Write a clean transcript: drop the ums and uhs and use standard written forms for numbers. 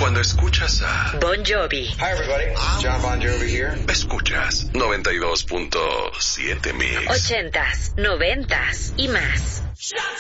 Cuando escuchas a Bon Jovi. Hi everybody, John Bon Jovi here. Escuchas 92.7 Mix. 80s, 90s y más.